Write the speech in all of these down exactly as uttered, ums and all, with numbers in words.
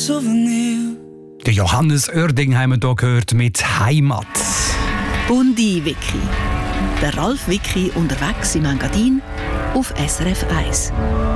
Souvenir. Der Johannes Oerding haben wir hier gehört mit Heimat. Bundi Wiki. Der Ralf Wiki unterwegs im Engadin auf S R F eins.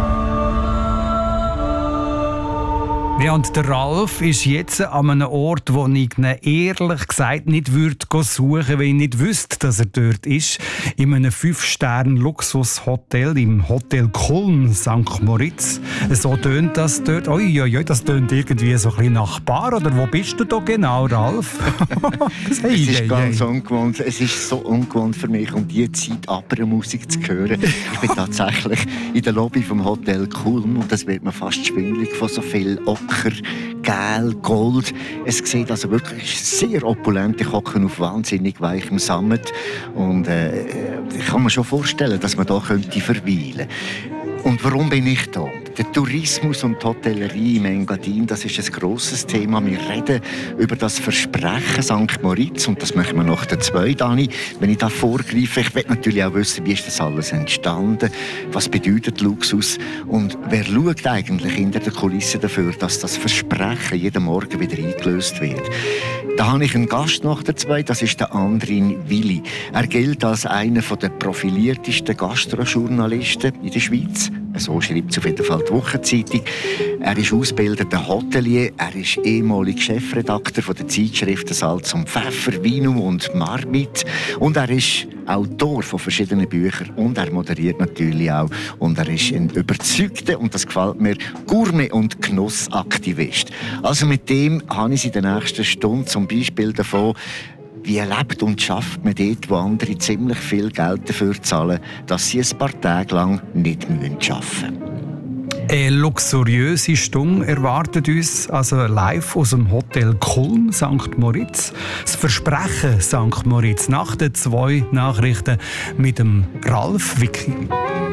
Ja, und der Ralf ist jetzt an einem Ort, wo ich ihn ehrlich gesagt nicht würde suchen, weil ich nicht wüsste, dass er dort ist. In einem fünf Sterne Luxushotel im Hotel Kulm Sankt Moritz. So tönt das dort. Ui, ui, ui, das tönt irgendwie so ein bisschen nach Bar. Oder wo bist du da genau, Ralf? hey, es ist hey, ganz hey. ungewohnt. Es ist so ungewohnt für mich, um diese Zeit aber Musik zu hören. Ich bin tatsächlich in der Lobby vom Hotel Kulm und das wird mir fast schwindelig von so viel Ocker, Gel, Gold. Es sieht also wirklich sehr opulent. Ich hocke auf wahnsinnig weichem Sammet und äh, ich kann mir schon vorstellen, dass man da könnte verweilen. Und warum bin ich da? Der Tourismus und die Hotellerie im Engadin, das ist ein grosses Thema. Wir reden über das Versprechen Sankt Moritz und das machen wir nach der zwei, Dani. Wenn ich da vorgreife, ich will natürlich auch wissen, wie ist das alles entstanden, was bedeutet Luxus und wer schaut eigentlich hinter der Kulisse dafür, dass das Versprechen jeden Morgen wieder eingelöst wird. Da habe ich einen Gast nach der zwei, das ist der Andrin Willi. Er gilt als einer der profiliertesten Gastrojournalisten in der Schweiz. So schreibt es auf jeden Fall die Wochenzeitung. Er ist ausgebildeter Hotelier, er ist ehemaliger Chefredakteur von der Zeitschriften Salz und Pfeffer, Vinum und Marmit. Und er ist Autor von verschiedenen Büchern und er moderiert natürlich auch. Und er ist ein überzeugter, und das gefällt mir, Gourmet- und Genussaktivist. Also mit dem habe ich in der nächsten Stunde zum Beispiel davon, wie lebt und schafft man dort, wo andere ziemlich viel Geld dafür zahlen, dass sie ein paar Tage lang nicht arbeiten müssen. Eine luxuriöse Stunde erwartet uns also live aus dem Hotel Kulm Sankt Moritz. Das Versprechen Sankt Moritz nach den zwei Nachrichten mit dem Ralf Wiki.